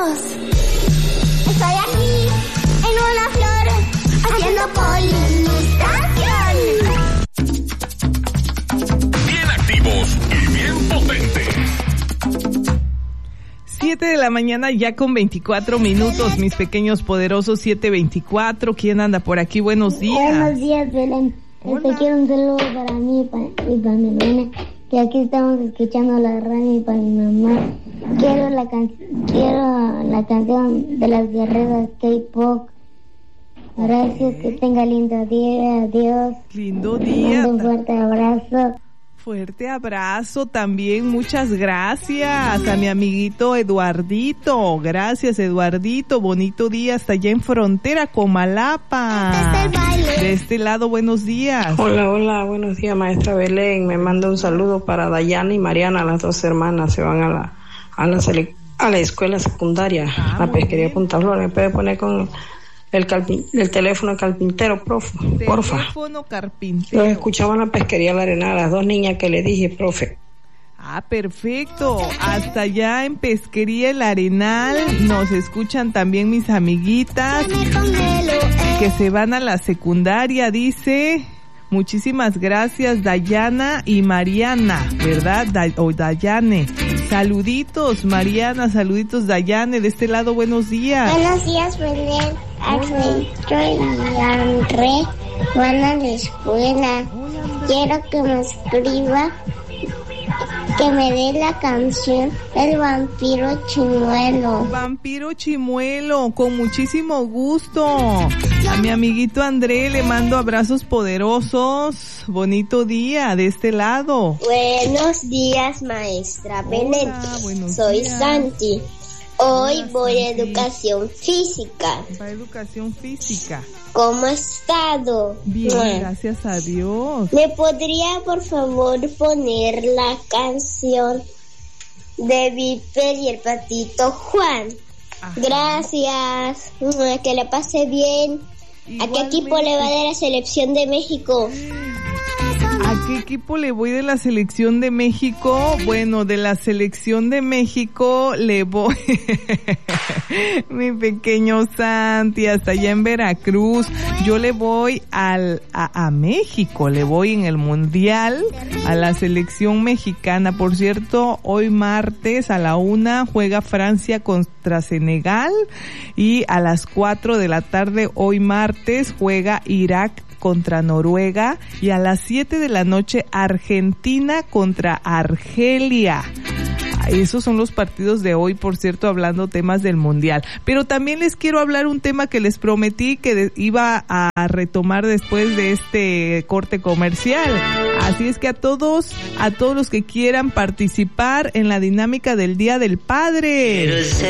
Dios. Estoy aquí, en una flor, haciendo polinización. Bien activos y bien potentes. 7 de la mañana ya con 24 minutos, mis pequeños poderosos, 7:24. ¿Quién anda por aquí? Buenos días. Buenos días, Belén. Te quiero un saludo para mí y para mi nena, que aquí estamos escuchando la radio, y para mi mamá. Quiero la canción de las guerreras K-pop. Gracias, que tenga lindo día. Adiós. Lindo día. Un fuerte abrazo. Fuerte abrazo también, muchas gracias a mi amiguito Eduardito. Gracias, Eduardito, bonito día hasta allá en frontera Comalapa. De este lado, buenos días. Hola, buenos días, maestra Belén. Me manda un saludo para Dayana y Mariana, las dos hermanas. Se van a la escuela secundaria, la pesquería Punta Flor. ¿Me puede poner con el teléfono carpintero, porfa? Teléfono carpintero. Los escuchaba en la pesquería La Arenal, las dos niñas que le dije, profe. Ah, perfecto. Hasta allá en Pesquería El Arenal nos escuchan también mis amiguitas que se van a la secundaria, dice. Muchísimas gracias, Dayana y Mariana, ¿verdad? Dayane. Saluditos, Mariana, saluditos, Dayane. De este lado, buenos días. Buenos días, Belén. Arnestro y André van a la escuela. Quiero que me escriba, que me dé la canción El Vampiro Chimuelo. Vampiro Chimuelo, con muchísimo gusto. A mi amiguito André le mando abrazos poderosos. Bonito día de este lado. Buenos días, maestra Belén. Soy días. Santi. Hoy voy a educación física. Va a educación física. ¿Cómo ha estado? Bien, gracias a Dios. ¿Me podría, por favor, poner la canción de Viper y el patito Juan? Ajá. Gracias. Que le pase bien. ¿A qué equipo le va de la selección de México? ¿A qué equipo le voy de la selección de México? Bueno, de la selección de México le voy, mi pequeño Santi, hasta allá en Veracruz. Yo le voy a México, le voy en el Mundial, a la selección mexicana. Por cierto, hoy martes a la 1 juega Francia contra Senegal, y a las 4 de la tarde hoy martes juega Irak contra Noruega, y a las 7 de la noche Argentina contra Argelia. Esos son los partidos de hoy, por cierto, hablando temas del Mundial. Pero también les quiero hablar un tema que les prometí que iba a retomar después de este corte comercial. Así es que a todos los que quieran participar en la dinámica del Día del Padre,